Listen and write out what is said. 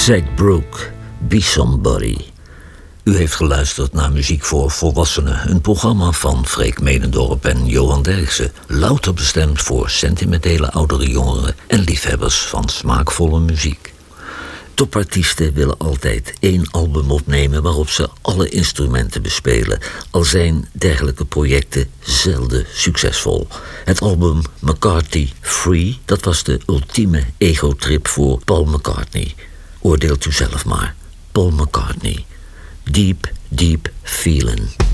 Zack Brook, Be Somebody. U heeft geluisterd naar Muziek voor Volwassenen, een programma van Freek Medendorp en Johan Derksen, louter bestemd voor sentimentele oudere jongeren en liefhebbers van smaakvolle muziek. Topartiesten willen altijd 1 album opnemen waarop ze alle instrumenten bespelen, al zijn dergelijke projecten zelden succesvol. Het album McCartney Free, dat was de ultieme ego-trip voor Paul McCartney. Oordeelt u zelf maar. Paul McCartney. Deep, deep feeling.